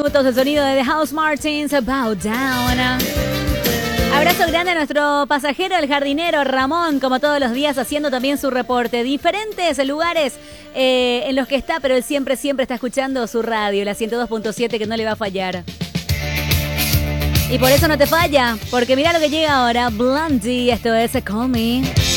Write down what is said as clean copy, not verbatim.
minutos de sonido de The House Martins, About Down. Abrazo grande a nuestro pasajero, el jardinero Ramón, como todos los días haciendo también su reporte. Diferentes lugares en los que está, pero él siempre está escuchando su radio, la 102.7, que no le va a fallar. Y por eso no te falla, porque mira lo que llega ahora, Blondie, esto es Call Me.